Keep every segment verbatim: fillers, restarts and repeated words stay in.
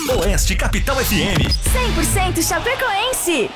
Oeste Capital F M. cem por cento Chapecoense.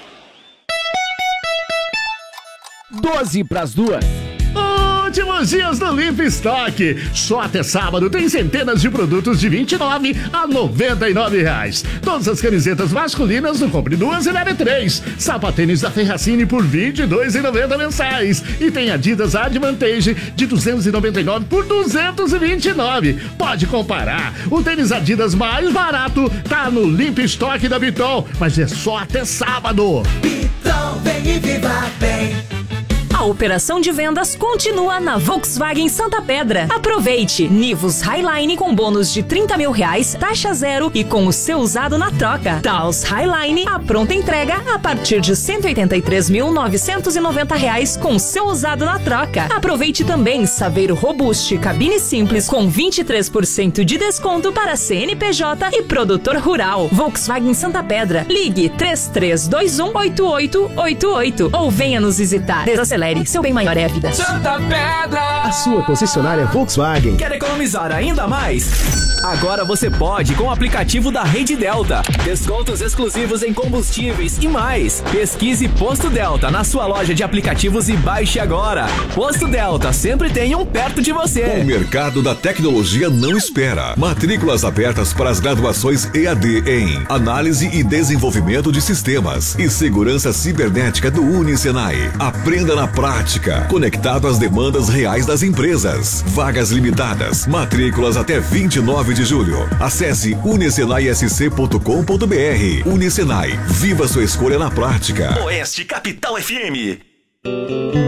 doze pras duas. Últimos dias do Limp Stock. Só até sábado tem centenas de produtos de vinte e nove a noventa e nove reais. Todas as camisetas masculinas no Compre Duas e Leve Três. Sapatênis da Ferracini por vinte e dois reais e noventa centavos mensais. E tem Adidas Advantage de duzentos e noventa e nove reais por duzentos e vinte e nove reais. Pode comparar. O tênis Adidas mais barato tá no Limp Stock da Pitol, mas é só até sábado. Pitol, vem e viva bem. A operação de vendas continua na Volkswagen Santa Pedra. Aproveite! Nivus Highline com bônus de trinta mil reais, taxa zero e com o seu usado na troca. Taos Highline, a pronta entrega a partir de cento e oitenta e três mil novecentos e noventa reais com o seu usado na troca. Aproveite também Saveiro Robuste cabine simples com vinte e três por cento de desconto para C N P J e produtor rural. Volkswagen Santa Pedra. Ligue três três dois um oito oito oito oito ou venha nos visitar. Desacelere. Seu bem maior é a vida. Santa Pedra! A sua concessionária Volkswagen. Quer economizar ainda mais? Agora você pode com o aplicativo da Rede Delta. Descontos exclusivos em combustíveis e mais. Pesquise Posto Delta na sua loja de aplicativos e baixe agora. Posto Delta, sempre tem um perto de você. O mercado da tecnologia não espera. Matrículas abertas para as graduações E A D em Análise e Desenvolvimento de Sistemas e Segurança Cibernética do Unisenai. Aprenda na prática, conectado às demandas reais das empresas. Vagas limitadas, matrículas até vinte e nove de julho. Acesse unisenai s c ponto com ponto b r. Unisenai, viva sua escolha na prática. Oeste Capital F M.